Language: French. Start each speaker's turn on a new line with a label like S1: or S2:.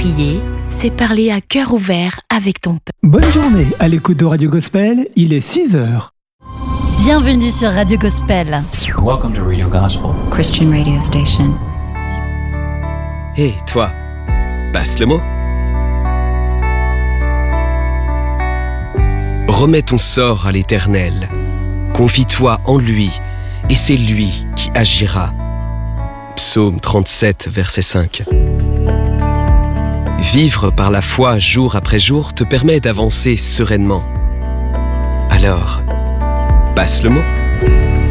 S1: Prier, c'est parler à cœur ouvert avec ton peuple.
S2: Bonne journée à l'écoute de Radio Gospel, il est 6h.
S3: Bienvenue sur Radio Gospel.
S4: Welcome to Radio Gospel,
S5: Christian radio station.
S6: Hé, toi, passe le mot. Remets ton sort à l'Éternel, confie-toi en lui, et c'est lui qui agira. Psaume 37, verset 5. Vivre par la foi jour après jour te permet d'avancer sereinement. Alors, passe le mot.